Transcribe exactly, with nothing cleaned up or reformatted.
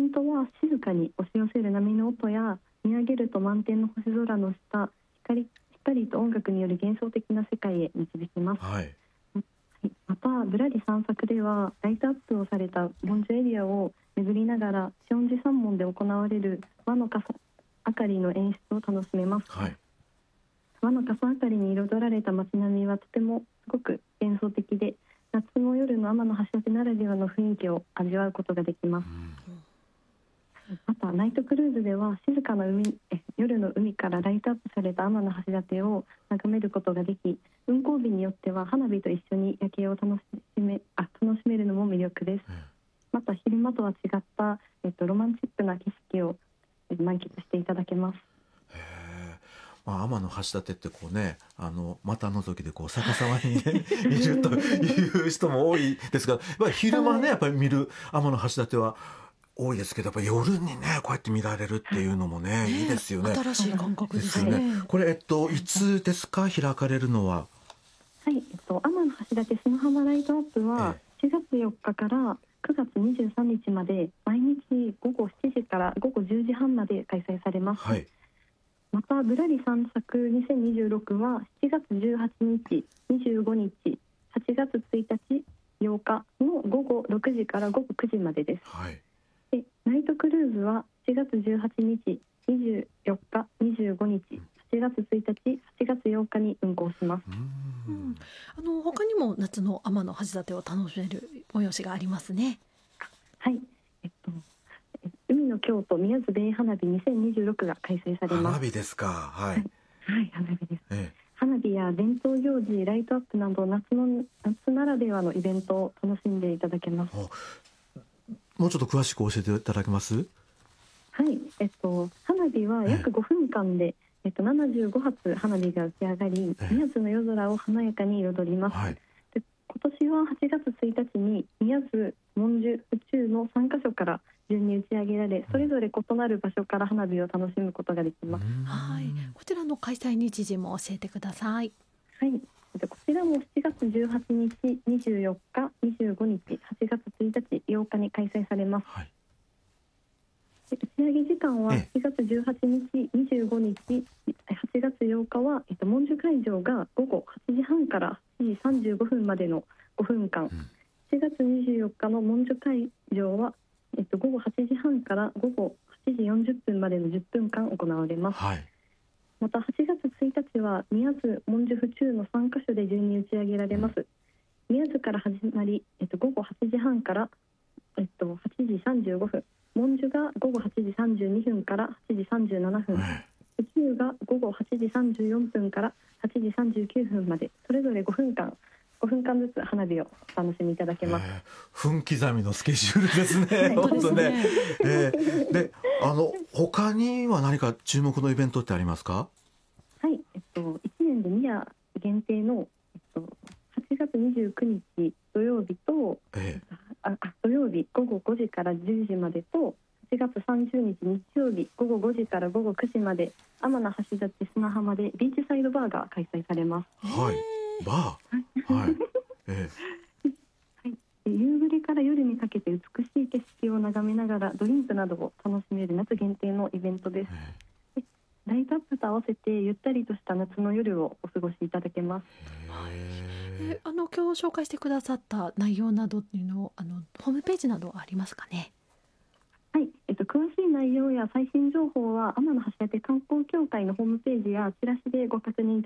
ントは静かに押し寄せる波の音や見上げると満天の星空の下、光光と音楽による幻想的な世界へ導きます。 はい、 またぶらり散策ではライトアップをされた盆樹エリアを巡りながら四音寺三門で行われる和の傘明かりの演出を楽しめます。 はい、 和の傘明かりに彩られた街並みはとてもすごく幻想的で、夏の夜の天橋立ならではの雰囲気を味わうことができます。うん、またナイトクルーズでは静かな海え夜の海からライトアップされた天橋立を眺めることができ、運航日によっては花火と一緒に夜景を楽しめあ楽しめるのも魅力です。うん、また昼間とは違った、えっと、ロマンチックな景色を満喫していただけます。 まあ、天橋立ってこうね、あの股のぞきでこう逆さまに、ね、いるという人も多いですが、やっぱり昼間ねやっぱり見る天橋立は多いですけど、やっぱり夜にねこうやって見られるっていうのもね、ねいいですよね。 新しい感覚ですね。 ですよね。これ、えっと、いつですか開かれるのは。 はい、えっと、天橋立砂浜ライトアップはしがつよっかからくがつにじゅうさんにちまで毎日ごごしちじからごごじゅうじはんまで開催されます。はい、またぶらり散策にせんにじゅうろくはしちがつじゅうはちにち、にじゅうごにち、はちがつついたち、ようかのごごろくじからごごくじまでです。はい、でナイトクルーズはしがつじゅうはちにち、にじゅうよっか、にじゅうごにち、はちがつついたち、はちがつようかに運行します。 うん、あの他にも夏の天橋立を楽しめる催しがありますね。 はい、えっと海の京都宮津ベイ花火にせんにじゅうろくが開催されます。 花火ですか。はい、はいはい、花火です。 ええ、 花火や伝統行事、ライトアップなど夏の夏ならではのイベントを楽しんでいただけます。 もうちょっと詳しく教えていただけます？ はい、えっと花火は約ごふんかんで、えっと、ななじゅうごはつ花火が打ち上がり、宮津の夜空を華やかに彩ります。はい、で今年ははちがつついたちに宮津、文殊、府中のさんかしょから順に打ち上げられ、それぞれ異なる場所から花火を楽しむことができます。 はい、こちらの開催日時も教えてください。 はい、こちらもしちがつじゅうはちにち、にじゅうよっか、にじゅうごにち、はちがつついたち、ようかに開催されます。はい、打ち上げ時間はしちがつじゅうはちにち、にじゅうごにち、はちがつようかは、えっと、文殊会場がごごはちじはんからはちじさんじゅうごふんまでのごふんかん、うん、しちがつにじゅうよっかの文殊会場は、えっと、ごごはちじはんからごごはちじよんじゅっぷんまでのじゅっぷんかん行われます。はい、またはちがつついたちは宮津、文殊、府中のさんかしょで順に打ち上げられます。うん、宮津から始まり、えっと、ごごはちじはんから、えっと、はちじさんじゅうごふん、文殊がごごはちじさんじゅうにふんからはちじさんじゅうななふん、府中がごごはちじさんじゅうよんぷんからはちじさんじゅうきゅうふんまで、それぞれごふんかんごふんかんずつ花火をお楽しみいただけます。 えー、分刻みのスケジュールですね。はい、本当ね。えー、で、あの他には何か注目のイベントってありますか？ はい、えっといちねんでにや限定の、えっと、はちがつにじゅうくにち土曜日と、えー、ああ土曜日ごごごじからじゅうじまでと、はちがつさんじゅうにち日曜日ごごごじからごごくじまで天橋立砂浜でビーチサイドバーが開催されます。 はい、バー、はい、えーはい、夕暮れから夜にかけて美しい景色を眺めながらドリンクなどを楽しめる夏限定のイベントです。えー、ライトアップと合わせてゆったりとした夏の夜をお過ごしいただけます。 えー、あの今日紹介してくださった内容などっていうのをあのホームページなどありますかね？ はい、えっと、詳しい内容や最新情報は天橋立観光協会のホームページやチラシでご確認いただけます。